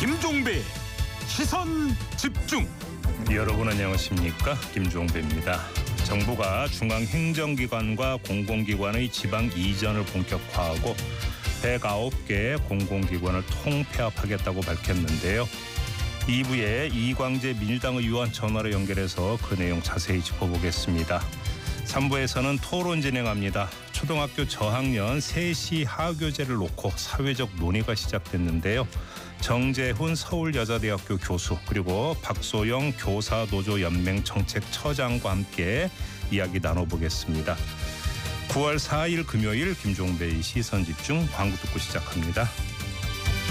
김종배 시선 집중. 여러분 안녕하십니까? 김종배입니다. 정부가 중앙행정기관과 공공기관의 지방 이전을 본격화하고 109개 공공기관을 통폐합하겠다고 밝혔는데요. 2부에 이광재 민주당 의원 전화로 연결해서 그 내용 자세히 짚어보겠습니다. 3부에서는 토론 진행합니다. 초등학교 저학년 3시 하교제를 놓고 사회적 논의가 시작됐는데요. 정재훈 서울여자대학교 교수 그리고 박소영 교사노조연맹 정책처장과 함께 이야기 나눠보겠습니다. 9월 4일 금요일 김종배의 시선집중 광고 듣고 시작합니다.